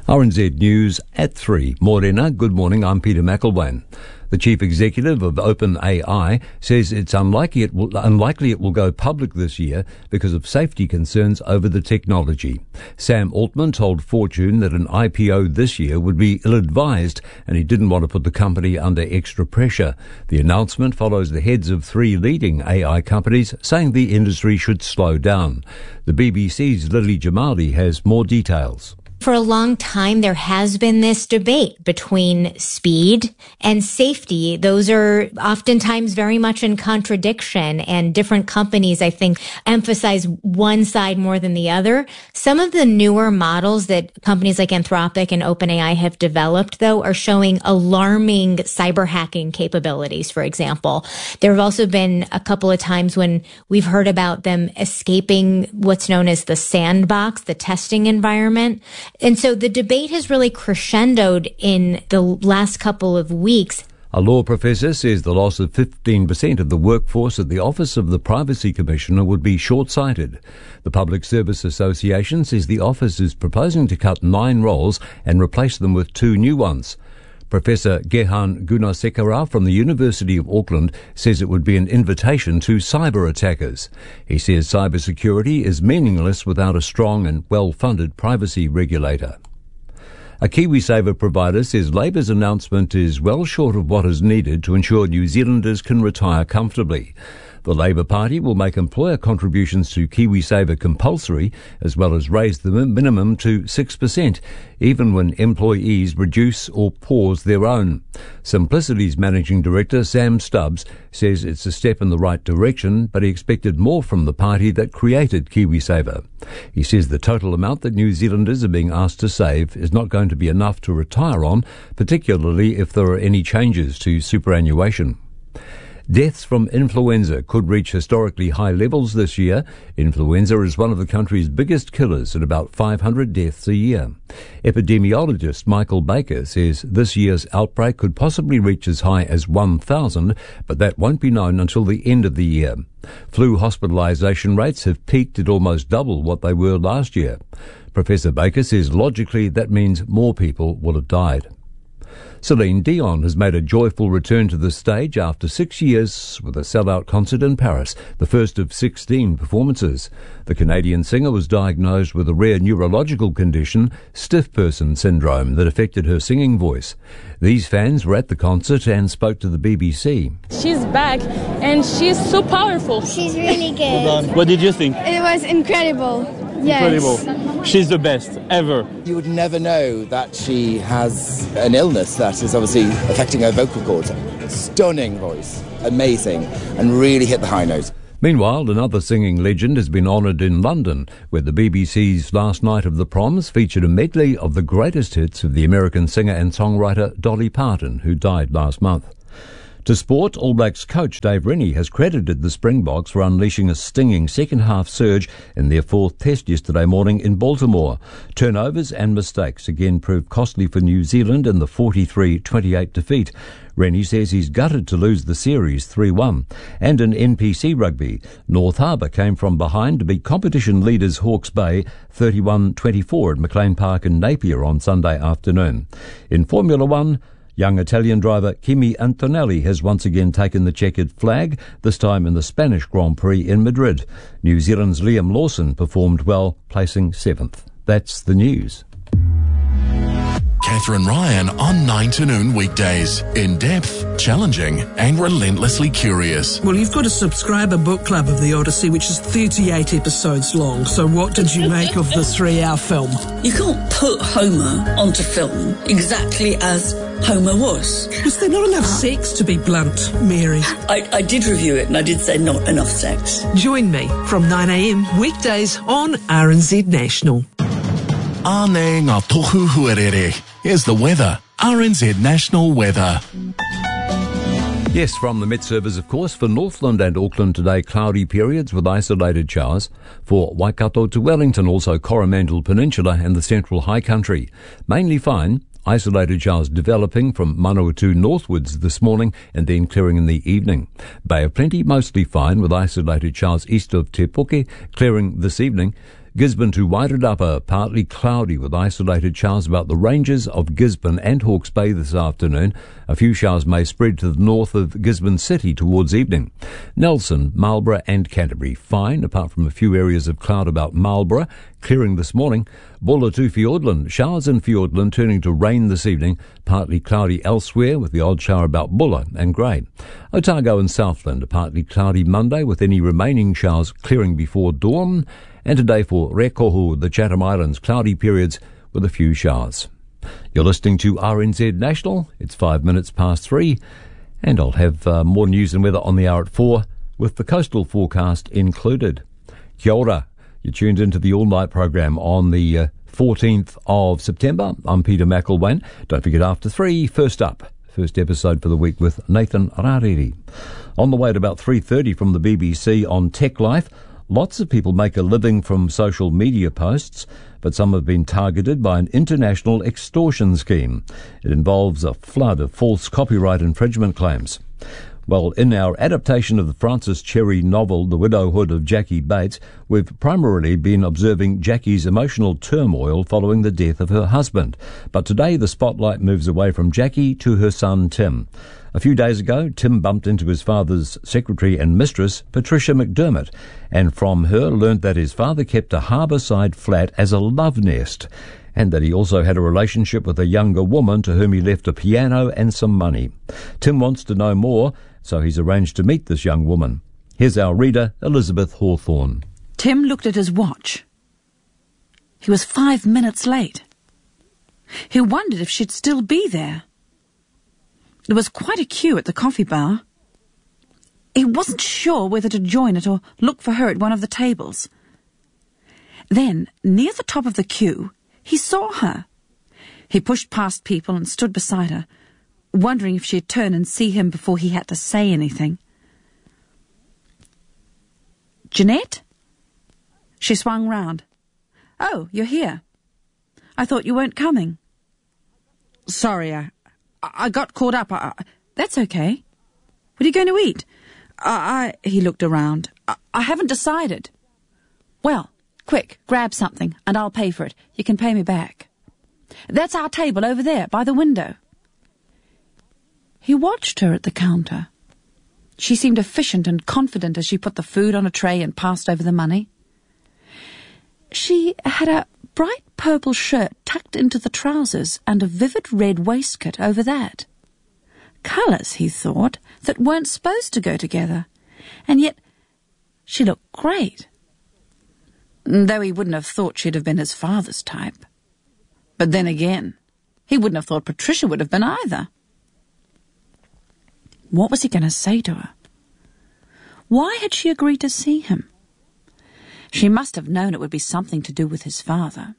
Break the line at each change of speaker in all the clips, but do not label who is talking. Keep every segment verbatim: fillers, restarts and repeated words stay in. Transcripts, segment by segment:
R N Z News at three. Morena, good morning, I'm Peter McElwain. The chief executive of OpenAI says it's unlikely it will, unlikely it will go public this year because of safety concerns over the technology. Sam Altman told Fortune that an I P O this year would be ill-advised and he didn't want to put the company under extra pressure. The announcement follows the heads of three leading A I companies saying the industry should slow down. The B B C's Lily Jamali has more details.
For a long time, there has been this debate between speed and safety. Those are oftentimes very much in contradiction, and different companies, I think, emphasize one side more than the other. Some of the newer models that companies like Anthropic and OpenAI have developed, though, are showing alarming cyber hacking capabilities, for example. There have also been a couple of times when we've heard about them escaping what's known as the sandbox, the testing environment. And so the debate has really crescendoed in the last couple of weeks.
A law professor says the loss of fifteen percent of the workforce at the Office of the Privacy Commissioner would be short-sighted. The Public Service Association says the office is proposing to cut nine roles and replace them with two new ones. Professor Gehan Gunasekara from the University of Auckland says it would be an invitation to cyber attackers. He says cybersecurity is meaningless without a strong and well-funded privacy regulator. A KiwiSaver provider says Labour's announcement is well short of what is needed to ensure New Zealanders can retire comfortably. The Labour Party will make employer contributions to KiwiSaver compulsory, as well as raise the minimum to six percent, even when employees reduce or pause their own. Simplicity's Managing Director, Sam Stubbs, says it's a step in the right direction, but he expected more from the party that created KiwiSaver. He says the total amount that New Zealanders are being asked to save is not going to be enough to retire on, particularly if there are any changes to superannuation. Deaths from influenza could reach historically high levels this year. Influenza is one of the country's biggest killers at about five hundred deaths a year. Epidemiologist Michael Baker says this year's outbreak could possibly reach as high as one thousand, but that won't be known until the end of the year. Flu hospitalisation rates have peaked at almost double what they were last year. Professor Baker says logically that means more people will have died. Celine Dion has made a joyful return to the stage after six years with a sellout concert in Paris, the first of sixteen performances. The Canadian singer was diagnosed with a rare neurological condition, stiff person syndrome, that affected her singing voice. These fans were at the concert and spoke to the B B C.
She's back and she's so powerful.
She's really good.
What did you think?
It was incredible. Yes.
Incredible. She's the best ever.
You would never know that she has an illness that is obviously affecting her vocal cords. Stunning voice, amazing, and really hit the high note.
Meanwhile, another singing legend has been honoured in London, where the B B C's Last Night of the Proms featured a medley of the greatest hits of the American singer and songwriter Dolly Parton, who died last month. To sport, All Blacks coach Dave Rennie has credited the Springboks for unleashing a stinging second-half surge in their fourth test yesterday morning in Baltimore. Turnovers and mistakes again proved costly for New Zealand in the forty-three twenty-eight defeat. Rennie says he's gutted to lose the series three one. And in N P C rugby, North Harbour came from behind to beat competition leaders Hawke's Bay thirty-one twenty-four at McLean Park in Napier on Sunday afternoon. In Formula One, young Italian driver Kimi Antonelli has once again taken the checkered flag, this time in the Spanish Grand Prix in Madrid. New Zealand's Liam Lawson performed well, placing seventh. That's the news.
Catherine Ryan on nine to noon weekdays. In-depth, challenging and relentlessly curious.
Well, you've got a subscriber book club of The Odyssey, which is thirty-eight episodes long. So what did you make of the three-hour film?
You can't put Homer onto film exactly as Homer was.
Was there not enough sex, to be blunt, Mary?
I, I did review it and I did say not enough sex.
Join me from nine a.m. weekdays on R N Z National.
Ane ngā tohu huarere. Here's the weather. R N Z National Weather.
Yes, from the Met Service, of course. For Northland and Auckland today, cloudy periods with isolated showers. For Waikato to Wellington, also Coromandel Peninsula and the Central High Country. Mainly fine. Isolated showers developing from Manawatu northwards this morning and then clearing in the evening. Bay of Plenty mostly fine with isolated showers east of Te Puke, clearing this evening. Gisborne to Wairarapa, partly cloudy with isolated showers about the ranges of Gisborne and Hawke's Bay this afternoon. A few showers may spread to the north of Gisborne City towards evening. Nelson, Marlborough and Canterbury, fine, apart from a few areas of cloud about Marlborough, clearing this morning. Bulla to Fiordland, showers in Fiordland turning to rain this evening, partly cloudy elsewhere with the odd shower about Bulla and Grey. Otago and Southland, a partly cloudy Monday with any remaining showers clearing before dawn. And today for Rekohu, the Chatham Islands, cloudy periods with a few showers. You're listening to R N Z National. It's five minutes past three, and I'll have uh, more news and weather on the hour at four, with the coastal forecast included. Kia ora. You're tuned into the all-night program on the uh, fourteenth of September. I'm Peter McElwain. Don't forget after three, first up, first episode for the week with Nathan Rariri. On the way at about three thirty from the B B C on Tech Life, lots of people make a living from social media posts, but some have been targeted by an international extortion scheme. It involves a flood of false copyright infringement claims. Well, in our adaptation of the Francis Cherry novel, The Widowhood of Jackie Bates, we've primarily been observing Jackie's emotional turmoil following the death of her husband. But today the spotlight moves away from Jackie to her son Tim. A few days ago, Tim bumped into his father's secretary and mistress, Patricia McDermott, and from her learnt that his father kept a harbourside flat as a love nest, and that he also had a relationship with a younger woman to whom he left a piano and some money. Tim wants to know more, so he's arranged to meet this young woman. Here's our reader, Elizabeth Hawthorne.
Tim looked at his watch. He was five minutes late. He wondered if she'd still be there. There was quite a queue at the coffee bar. He wasn't sure whether to join it or look for her at one of the tables. Then, near the top of the queue, he saw her. He pushed past people and stood beside her, wondering if she'd turn and see him before he had to say anything. Jeanette? She swung round. Oh, you're here. I thought you weren't coming. Sorry, I, I got caught up. I, I, that's okay. What are you going to eat? I, I he looked around. I, I haven't decided. Well, quick, grab something, and I'll pay for it. You can pay me back. That's our table over there, by the window. He watched her at the counter. She seemed efficient and confident as she put the food on a tray and passed over the money. She had a bright purple shirt tucked into the trousers and a vivid red waistcoat over that. Colours, he thought, that weren't supposed to go together. And yet she looked great. Though he wouldn't have thought she'd have been his father's type. But then again, he wouldn't have thought Patricia would have been either. What was he going to say to her? Why had she agreed to see him? She must have known it would be something to do with his father.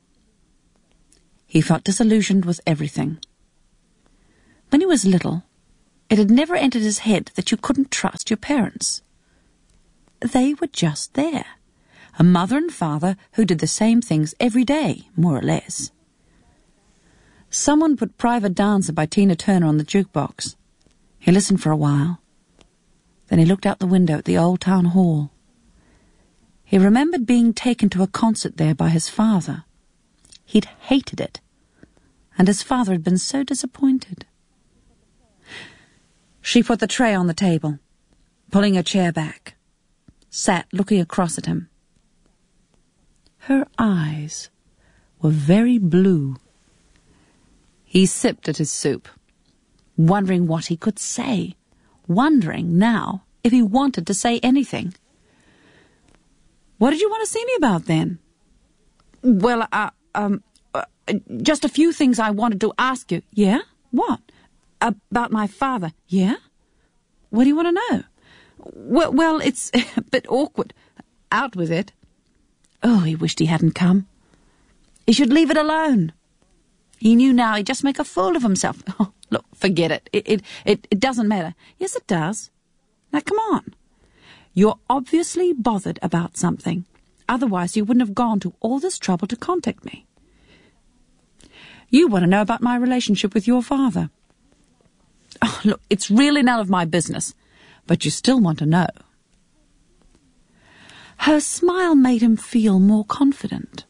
He felt disillusioned with everything. When he was little, it had never entered his head that you couldn't trust your parents. They were just there. A mother and father who did the same things every day, more or less. Someone put Private Dancer by Tina Turner on the jukebox. He listened for a while. Then he looked out the window at the old town hall. He remembered being taken to a concert there by his father. He'd hated it, and his father had been so disappointed. She put the tray on the table, pulling her chair back, sat looking across at him. Her eyes were very blue. He sipped at his soup, wondering what he could say, wondering now if he wanted to say anything. What did you want to see me about, then? Well, uh, um, uh, just a few things I wanted to ask you. Yeah? What? About my father. Yeah? What do you want to know? Well, well, it's a bit awkward. Out with it. Oh, he wished he hadn't come. He should leave it alone. He knew now he'd just make a fool of himself. Oh, look, forget it. It, it, it, it doesn't matter. Yes, it does. Now, come on. You're obviously bothered about something. Otherwise, you wouldn't have gone to all this trouble to contact me. You want to know about my relationship with your father. Oh, look, it's really none of my business, but you still want to know. Her smile made him feel more confident.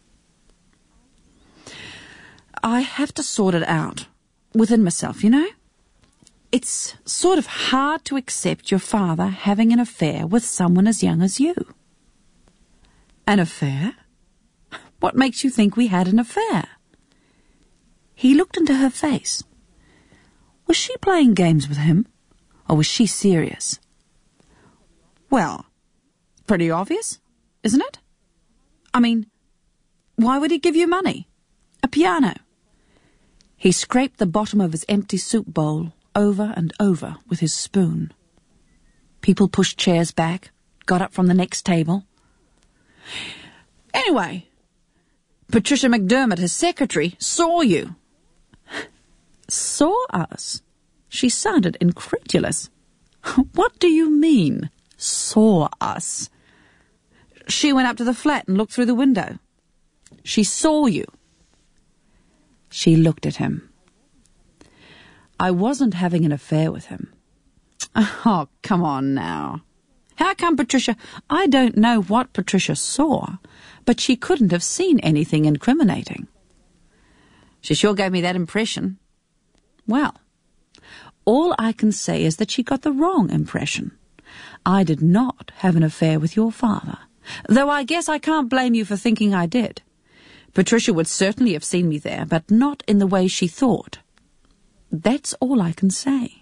I have to sort it out within myself, you know? It's sort of hard to accept your father having an affair with someone as young as you. An affair? What makes you think we had an affair? He looked into her face. Was she playing games with him, or was she serious? Well, pretty obvious, isn't it? I mean, why would he give you money? A piano? He scraped the bottom of his empty soup bowl over and over with his spoon. People pushed chairs back, got up from the next table. Anyway, Patricia McDermott, his secretary, saw you. Saw us? She sounded incredulous. What do you mean, saw us? She went up to the flat and looked through the window. She saw you. She looked at him. I wasn't having an affair with him. Oh, come on now. How come Patricia... I don't know what Patricia saw, but she couldn't have seen anything incriminating. She sure gave me that impression. Well, all I can say is that she got the wrong impression. I did not have an affair with your father, though I guess I can't blame you for thinking I did. Patricia would certainly have seen me there, but not in the way she thought. That's all I can say.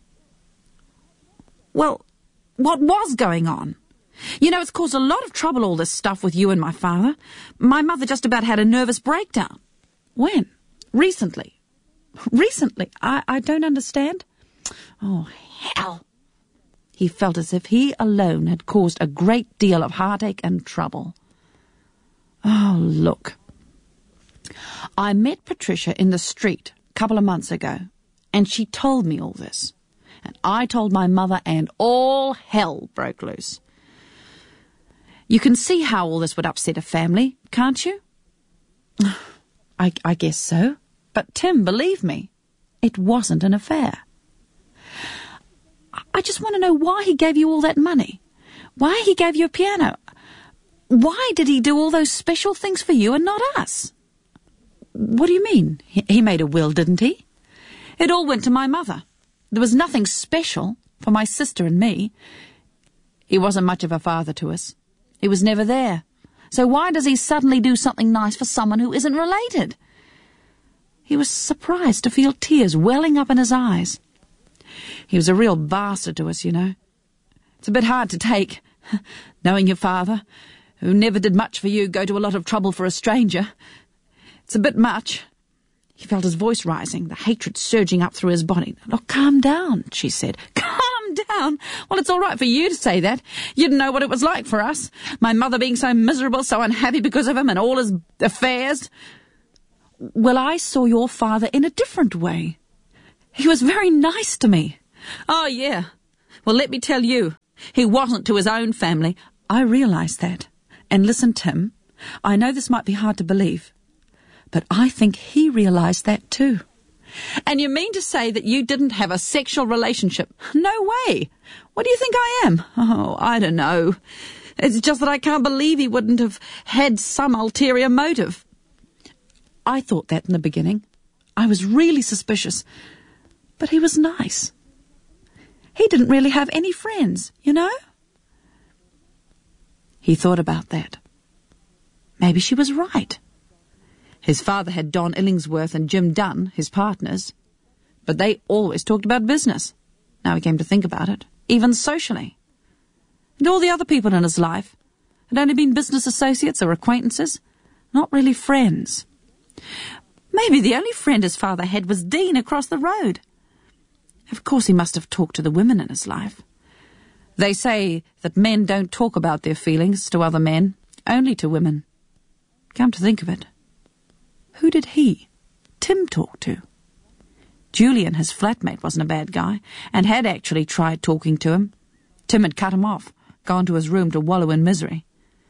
Well, what was going on? You know, it's caused a lot of trouble, all this stuff with you and my father. My mother just about had a nervous breakdown. When? Recently. Recently? I, I don't understand. Oh, hell. He felt as if he alone had caused a great deal of heartache and trouble. Oh, look. I met Patricia in the street a couple of months ago, and she told me all this. And I told my mother, and all hell broke loose. You can see how all this would upset a family, can't you? I, I guess so. But Tim, believe me, it wasn't an affair. I just want to know why he gave you all that money. Why he gave you a piano. Why did he do all those special things for you and not us? What do you mean? He, he made a will, didn't he? It all went to my mother. There was nothing special for my sister and me. He wasn't much of a father to us. He was never there. So why does he suddenly do something nice for someone who isn't related? He was surprised to feel tears welling up in his eyes. He was a real bastard to us, you know. It's a bit hard to take, knowing your father, who never did much for you, go to a lot of trouble for a stranger. It's a bit much. He felt his voice rising, the hatred surging up through his body. Look, calm down, she said. Calm down? Well, it's all right for you to say that. You didn't know what it was like for us. My mother being so miserable, so unhappy because of him and all his affairs. Well, I saw your father in a different way. He was very nice to me. Oh, yeah. Well, let me tell you, he wasn't to his own family. I realise that. And listen, Tim, I know this might be hard to believe, but I think he realised that too. And you mean to say that you didn't have a sexual relationship? No way. What do you think I am? Oh, I don't know. It's just that I can't believe he wouldn't have had some ulterior motive. I thought that in the beginning. I was really suspicious. But he was nice. He didn't really have any friends, you know? He thought about that. Maybe she was right. His father had Don Illingsworth and Jim Dunn, his partners, but they always talked about business. Now he came to think about it, even socially. And all the other people in his life had only been business associates or acquaintances, not really friends. Maybe the only friend his father had was Dean across the road. Of course he must have talked to the women in his life. They say that men don't talk about their feelings to other men, only to women. Come to think of it, who did he, Tim, talk to? Julian, his flatmate, wasn't a bad guy, and had actually tried talking to him. Tim had cut him off, gone to his room to wallow in misery.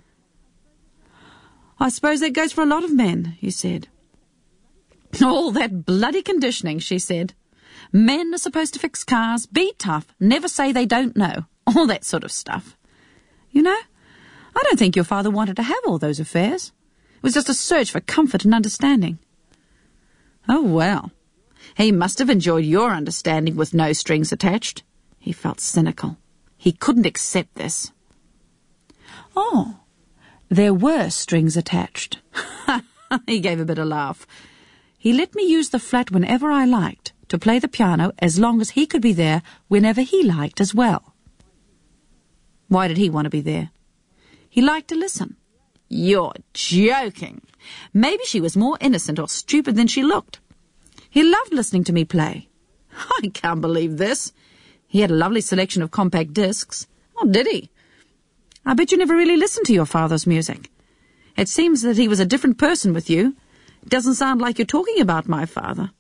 I suppose that goes for a lot of men, he said. All that bloody conditioning, she said. Men are supposed to fix cars, be tough, never say they don't know, all that sort of stuff. You know, I don't think your father wanted to have all those affairs. It was just a search for comfort and understanding. Oh, well. He must have enjoyed your understanding with no strings attached. He felt cynical. He couldn't accept this. Oh, there were strings attached. He gave a bit of laugh. He let me use the flat whenever I liked, to play the piano as long as he could be there whenever he liked as well. Why did he want to be there? He liked to listen. You're joking. Maybe she was more innocent or stupid than she looked. He loved listening to me play. I can't believe this. He had a lovely selection of compact discs. Oh, did he? I bet you never really listened to your father's music. It seems that he was a different person with you. It doesn't sound like you're talking about my father.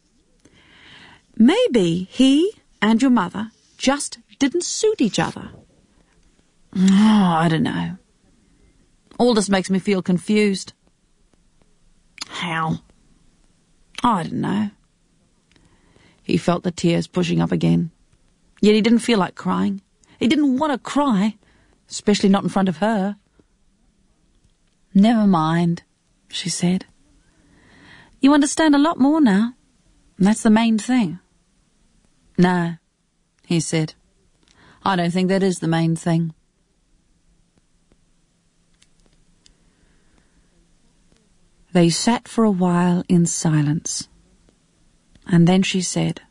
Maybe he and your mother just didn't suit each other. Oh, I don't know. All this makes me feel confused. How? I don't know. He felt the tears pushing up again. Yet he didn't feel like crying. He didn't want to cry, especially not in front of her. Never mind, she said. You understand a lot more now. And that's the main thing. No, he said. I don't think that is the main thing. They sat for a while in silence. And then she said,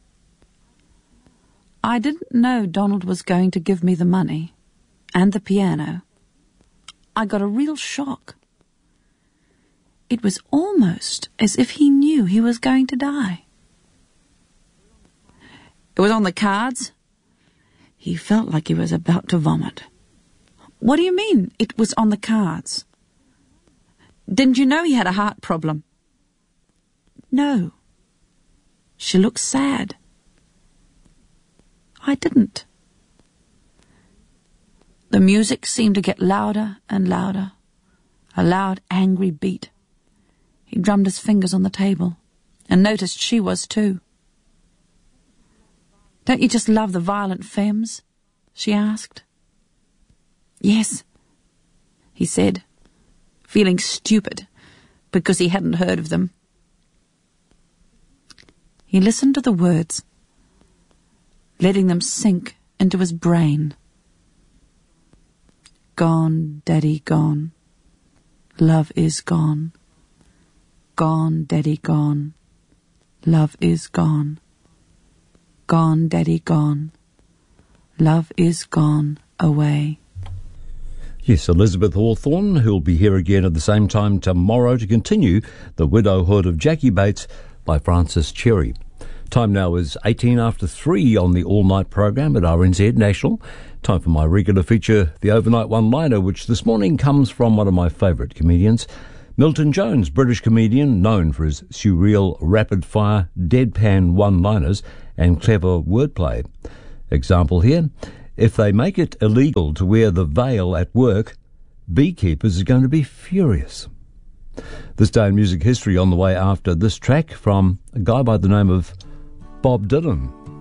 I didn't know Donald was going to give me the money and the piano. I got a real shock. It was almost as if he knew he was going to die. It was on the cards. He felt like he was about to vomit. What do you mean, it was on the cards? Didn't you know he had a heart problem? No. She looked sad. I didn't. The music seemed to get louder and louder, a loud, angry beat. He drummed his fingers on the table and noticed she was too. Don't you just love the violent femmes? She asked. Yes, he said, feeling stupid because he hadn't heard of them. He listened to the words, letting them sink into his brain. Gone, Daddy, gone. Love is gone. Gone, Daddy, gone. Love is gone. Gone, Daddy, gone. Love is gone away.
Yes, Elizabeth Hawthorne, who'll be here again at the same time tomorrow to continue The Widowhood of Jackie Bates by Francis Cherry. Time now is eighteen after three on the all-night program at R N Z National. Time for my regular feature, the Overnight One-Liner, which this morning comes from one of my favourite comedians, Milton Jones, British comedian known for his surreal, rapid-fire, deadpan one-liners and clever wordplay. Example here, if they make it illegal to wear the veil at work, beekeepers are going to be furious. This day in music history on the way after this track from a guy by the name of Bob Dylan.